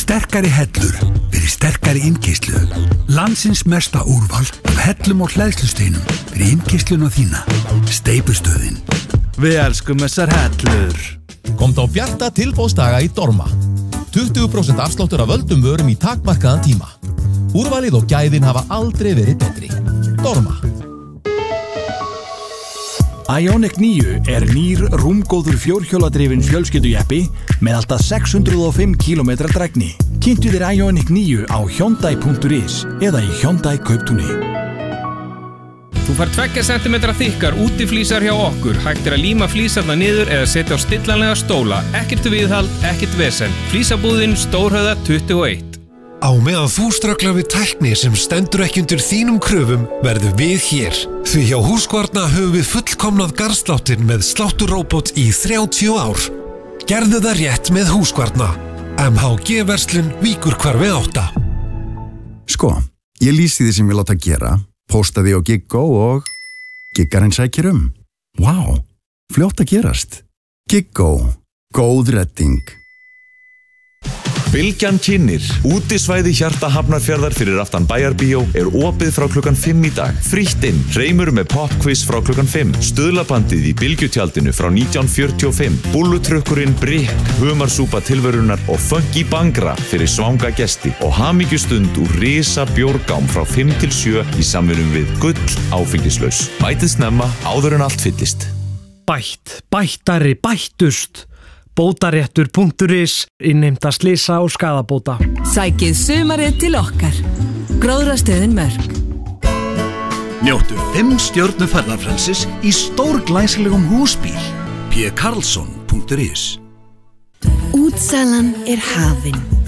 Sterkari hellur fyrir sterkari innkeyrslu. Landsins mesta úrval af hellum og hleðslusteinum fyrir innkeysluna þína. Steypustöðin. Við elskum þessar hellur. Komdu á bjarta tilboðsdaga í Dorma. 20% afsláttur af völdum vörum í takmarkaðan tíma. Úrvalið og gæðin hafa aldrei verið betri. Dorma. Ioniq 9 nýr rúmgóður fjórhjóladrifinn fjölskyldujeppi með alltaf 605 km drægni. Kynntu þér Ioniq 9 á Hyundai.is eða í Hyundai Kauptúni. Þú fær 2 cm þykkar útiflísar hjá okkur. Hægt að líma flísarna niður eða setja á stillanlega stóla. Ekkert viðhald, ekkert vesen. Flísabúðin Stórhöfða 21. Á meðan þú strögglar við tækni sem stendur ekki undir þínum kröfum verðum við hér. Því hjá Húskvarna höfum við fullkomnað garðsláttinn með slátturróbot í 30 ár. Gerðu það rétt með Húskvarna. MHG-verslun Víkurhvarfi 8. Sko, ég lýsi því sem ég láta gera, pósta því á Giggo og giggarinn sækir um. Vá, fljótt að gerast. Giggo, góð redding. Bylgjan kynnir. Útisvæði hjarta Hafnarfjarðar fyrir aftan Bæjarbíó opið frá klukkan 5 í dag. Frítt inn. Hreimur með popquiz frá klukkan 5. Stuðlabandið í Bylgjutjaldinu frá 1945. Búllutrukkurinn Brikk, humarsúpa tilverunar og funky bangra fyrir svanga gesti. Og hamingjustund úr risa bjórgám frá 5 til 7 í samvinnu við Gull áfengislaus. Mætið snemma áður en allt fyllist. Bættari, bættust. Bótaréttur.is, innheimta slysa og skaðabóta. Sækið sumarið til okkar. Gróðrastöðin Mörk. Njóttu 5 stjörnu ferðarfrelsis í stórglæsilegum húsbíl. pkarlsson.is. Útsalan hafin.